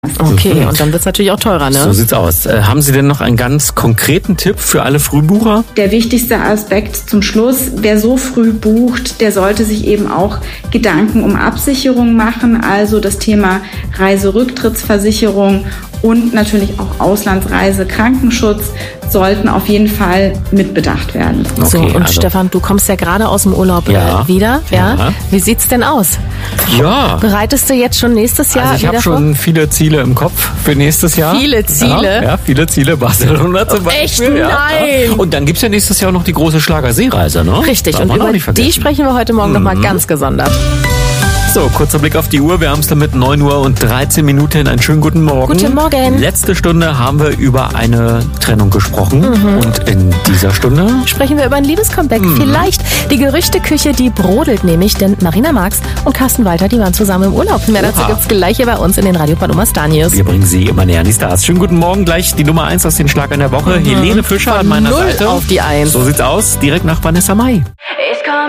Okay, und dann wird's natürlich auch teurer, ne? So sieht's aus. Haben Sie denn noch einen ganz konkreten Tipp für alle Frühbucher? Der wichtigste Aspekt zum Schluss: Wer so früh bucht, der sollte sich eben auch Gedanken um Absicherung machen, also das Thema Reiserücktrittsversicherung und natürlich auch Auslandsreise, Krankenschutz sollten auf jeden Fall mitbedacht werden. Okay, so, und also Stefan, du kommst ja gerade aus dem Urlaub wieder. Ja. Wie sieht's denn aus? Ja. Bereitest du jetzt schon nächstes Jahr? Also ich habe schon viele Ziele im Kopf für nächstes Jahr. Viele Ziele? Ja, viele Ziele. Barcelona zum Beispiel. Echt? Nein! Ja. Und dann gibt's ja nächstes Jahr noch die große Schlager-Seereise, ne? Richtig, und über die sprechen wir heute Morgen nochmal ganz gesondert. So, kurzer Blick auf die Uhr. Wir haben es dann mit 9:13 Minuten. Einen schönen guten Morgen. Guten Morgen. Letzte Stunde haben wir über eine Trennung gesprochen. Und in dieser Stunde sprechen wir über ein Liebescomeback. Vielleicht die Gerüchteküche, die brodelt nämlich, denn Marina Marx und Carsten Walter, die waren zusammen im Urlaub. Mehr dazu gibt's gleich hier bei uns in den Radio Paloma Star News. Wir bringen Sie immer näher an die Stars. Schönen guten Morgen. Gleich die Nummer 1 aus den Schlagern der Woche. Helene Fischer an meiner Seite. Auf die 1. So sieht's aus. Direkt nach Vanessa Mai.